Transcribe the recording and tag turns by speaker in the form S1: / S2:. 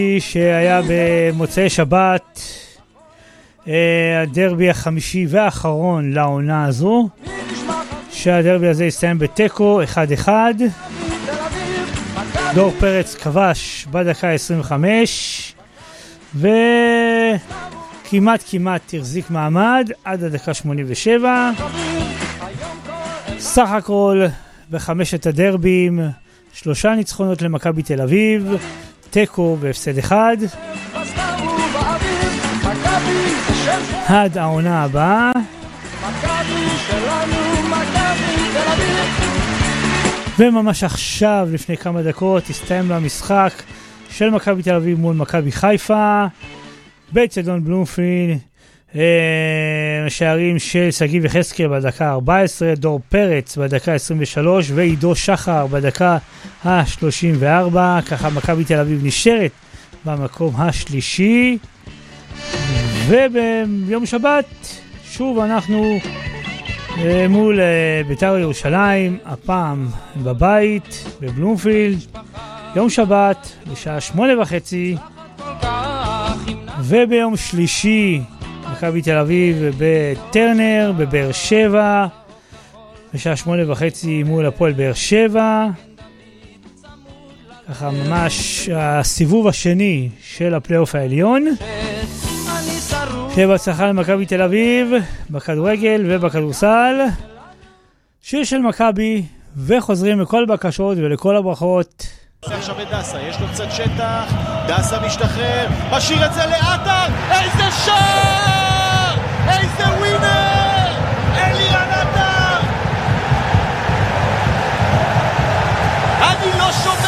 S1: שהיה במוצאי שבת, הדרבי החמישי והאחרון לעונה הזו, שהדרבי הזה הסתיים בתיקו 1-1. דור פרץ כבש בדקה 25 וכמעט החזיק מעמד עד הדקה 87. סך הכל בחמשת הדרבים 3 ניצחונות למכבי תל אביב, תיקו והפסד 1. עד העונה הבאה. וממש עכשיו, לפני כמה דקות, הסתיים לה המשחק של מכבי תל אביב מול מכבי חיפה באצטדיון בלומפילד. שערים של שגיב יחזקאל בדקה 14, דור פרץ בדקה 23 ועידו שחר בדקה ה-34. ככה מכבי תל אביב נשארת במקום השלישי. וביום שבת שוב אנחנו מול בית"ר ירושלים, הפעם בבית בבלומפילד, יום שבת בשעה 8:30. וביום שלישי מכבי תל אביב בטרנר בבאר שבע בשעה 8:30 מול הפועל באר שבע. ככה ממש הסיבוב השני של הפלייאוף העליון. בהצלחה למכבי תל אביב בכדורגל ובכדורסל. שיר של מכבי, וחוזרים לכל הבקשות ולכל הברכות.
S2: עכשיו דסה, יש לו קצת שטח, דסה משתחרר, משאיר את זה לאתר, איזה שער! איזה ווינר! אלירן עטר! אני לא שומע